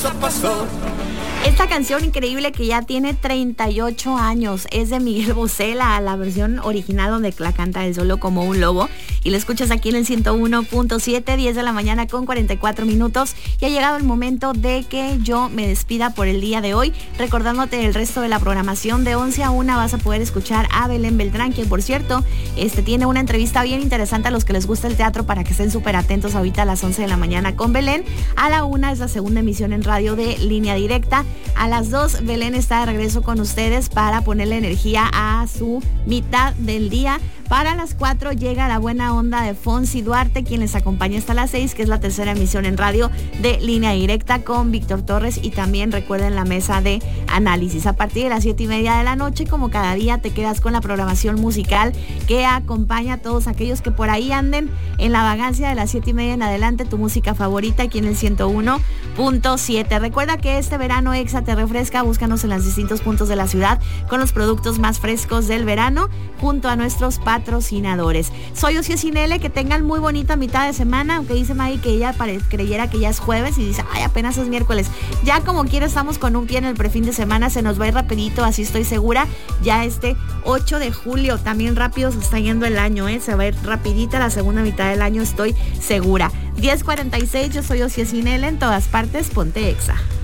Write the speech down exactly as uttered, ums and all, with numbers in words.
cosa pasó. Esta canción increíble que ya tiene treinta y ocho años es de Miguel Bosé, la, la versión original donde la canta él solo como un lobo. Y lo escuchas aquí en el ciento uno punto siete, diez de la mañana con cuarenta y cuatro minutos. Y ha llegado el momento de que yo me despida por el día de hoy, recordándote el resto de la programación. De once a una vas a poder escuchar a Belén Beltrán, que por cierto, este tiene una entrevista bien interesante a los que les gusta el teatro, para que estén súper atentos ahorita a las once de la mañana con Belén. A la una es la segunda emisión en radio de Línea Directa. A las dos, Belén está de regreso con ustedes para ponerle energía a su mitad del día. Para las cuatro llega la buena onda de Fonsi Duarte, quien les acompaña hasta las seis, que es la tercera emisión en radio de Línea Directa con Víctor Torres. Y también recuerden la mesa de análisis. A partir de las siete y media de la noche, como cada día, te quedas con la programación musical que acompaña a todos aquellos que por ahí anden en la vagancia de las siete y media en adelante. Tu música favorita aquí en el ciento uno punto siete. Recuerda que este verano Exa te refresca. Búscanos en los distintos puntos de la ciudad con los productos más frescos del verano junto a nuestros patrocinadores. Soy Ocio Cinele, que tengan muy bonita mitad de semana, aunque dice Maggie que ella pare- creyera que ya es jueves y dice, ay, apenas es miércoles. Ya como quiera estamos con un pie en el prefin de semana, se nos va a ir rapidito, así estoy segura. Ya este ocho de julio, también rápido se está yendo el año, ¿eh? Se va a ir rapidita la segunda mitad del año, estoy segura. diez cuarenta y seis, yo soy Ocio Cinele, en todas partes, ponte Exa.